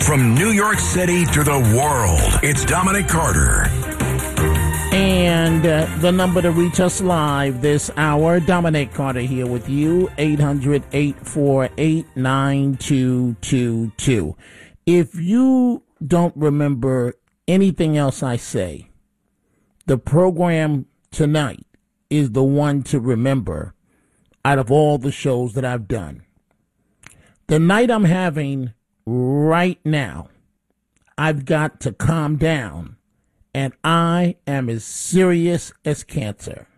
From New York City to the world, it's Dominic Carter. And the number to reach us live this hour, Dominic Carter here with you, 800-848-9222. If you don't remember anything else I say, the program tonight is the one to remember out of all the shows that I've done. The night I'm having right now, I've got to calm down, and I am as serious as cancer.